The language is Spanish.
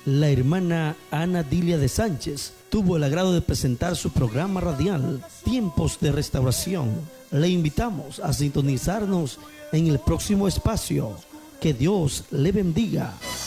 La hermana Ana Dilia de Sánchez tuvo el agrado de presentar su programa radial Tiempos de Restauración. Le invitamos a sintonizarnos en el próximo espacio. Que Dios le bendiga.